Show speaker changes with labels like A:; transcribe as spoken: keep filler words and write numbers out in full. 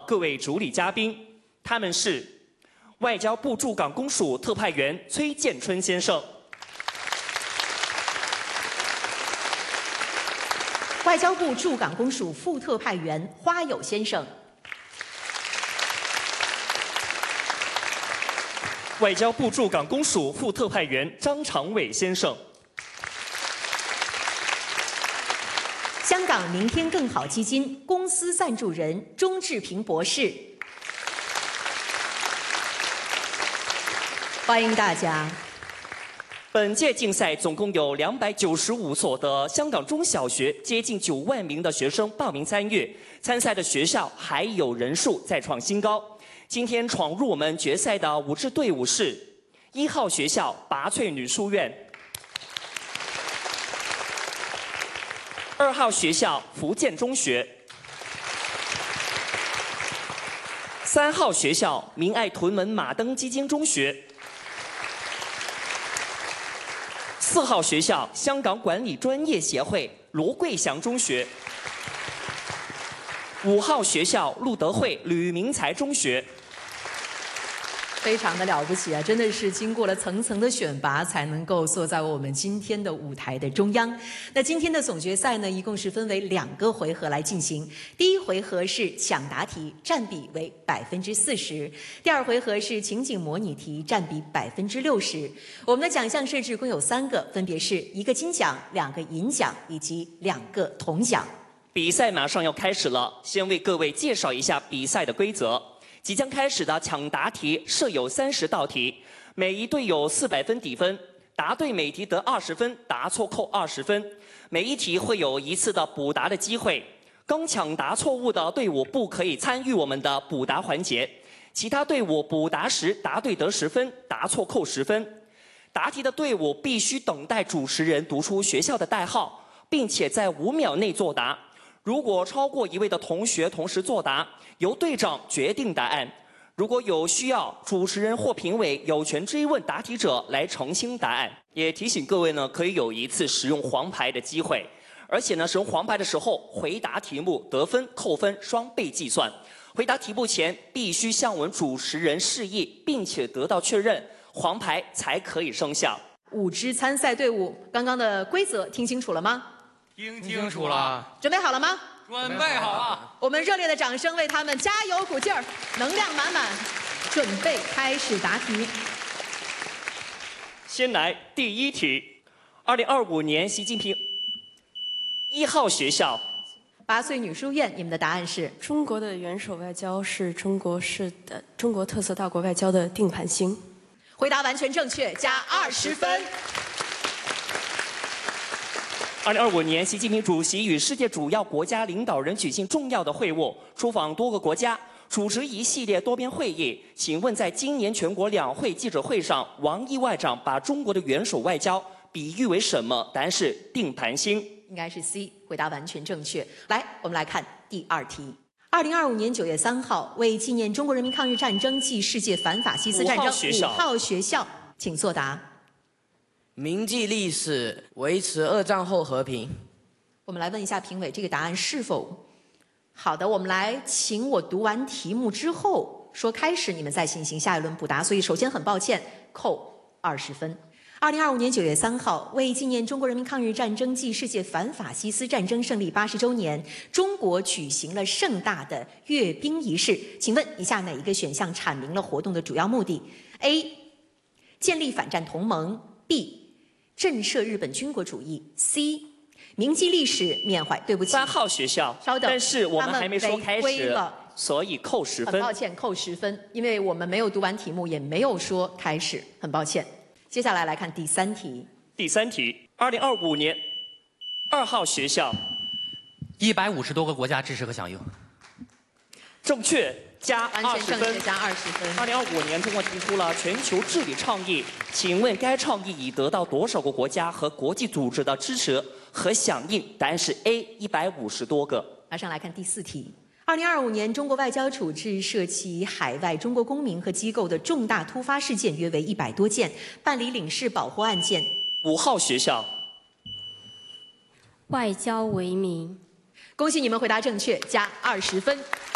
A: 各位主礼嘉宾，他们是外交部驻港公署特派员崔建春先生。
B: 外交部驻港公署副特派员花友先生，
A: 外交部驻港公署副特派员张长伟先生，
B: 香港明天更好基金公司赞助人钟志平博士，欢迎大家。
A: 本届竞赛总共有两百九十五所的香港中小学，接近九万名的学生报名参与。参赛的学校还有人数再创新高。今天闯入我们决赛的五支队伍是：一号学校拔萃女书院，二号学校福建中学，三号学校明爱屯门马登基金中学。 四号学校香港管理专业协会罗桂祥中学，五号学校路德会吕明才中学。
B: 非常的了不起啊！真的是经过了层层的选拔，才能够坐在我们今天的舞台的中央。那今天的总决赛呢，一共是分为两个回合来进行。第一回合是抢答题，占比为百分之四十；第二回合是情景模拟题，占比百分之六十。我们的奖项设置共有三个，分别是一个金奖、两个银奖以及两个铜奖。
A: 比赛马上要开始了，先为各位介绍一下比赛的规则。 即将开始的抢答题设有三十道题，每一队有四百分底分，答对每题得二十分，答错扣二十分。每一题会有一次的补答的机会。刚抢答错误的队伍不可以参与我们的补答环节，其他队伍补答时答对得十分，答错扣十分。答题的队伍必须等待主持人读出学校的代号，并且在五秒内作答。 如果超过一位的同学同时作答，由队长决定答案。如果有需要，主持人或评委有权追问答题者来澄清答案。也提醒各位呢，可以有一次使用黄牌的机会，而且呢，使用黄牌的时候回答题目得分扣分双倍计算。回答题目前必须向我们主持人示意，并且得到确认，黄牌才可以生效。
B: 五支参赛队伍，刚刚的规则听清楚了吗？
C: 听清楚了，
B: 准备好了吗？
C: 准备好了。
B: 我们热烈的掌声为他们加油鼓劲儿，能量满满，准备开始答题。
A: 先来第一题，二零二五年习近平一号学校
B: 拔萃女书院，你们的答案是？
D: 中国的元首外交是中国式的中国特色大国外交的定盘星。
B: 回答完全正确，加二十分。
A: 二零二五年，习近平主席与世界主要国家领导人举行重要的会晤，出访多个国家，主持一系列多边会议。请问，在今年全国两会记者会上，王毅外长把中国的元首外交比喻为什么？答案是定盘星，
B: 应该是 C。回答完全正确。来，我们来看第二题。二零二五年九月三号，为纪念中国人民抗日战争暨世界反法西斯战争，五号学校，请作答。
E: 铭记历史，维持二战后和平。
B: 我们来问一下评委，这个答案是否好的？我们来请我读完题目之后说开始，你们再进行下一轮补答。所以首先很抱歉，扣二十分。二零二五年九月三号，为纪念中国人民抗日战争暨世界反法西斯战争胜利八十周年，中国举行了盛大的阅兵仪式。请问以下哪一个选项阐明了活动的主要目的 ？A. 建立反战同盟 ；B. 震慑日本军国主义 ；C. 铭记历史，缅怀。对不起，
A: 三号学校，
B: 稍等，
A: 但是我们还没说开始，所以扣十分。
B: 很抱歉，扣十分，因为我们没有读完题目，也没有说开始，很抱歉。接下来来看第三题。
A: 第三题，二零二五年，二号学校，
C: 一百五十多个国家支持和响应，
A: 正确。 加二十分，
B: 加二十分。
A: 二零二五年，中国提出了全球治理倡议，请问该倡议已得到多少个国家和国际组织的支持和响应？答案是 A， 一百五十多个。
B: 马上来看第四题。二零二五年，中国外交处置涉及海外中国公民和机构的重大突发事件约为一百多件，办理领事保护案件。
A: 五号学校，
D: 外交为名。
B: 恭喜你们回答正确，加二十分。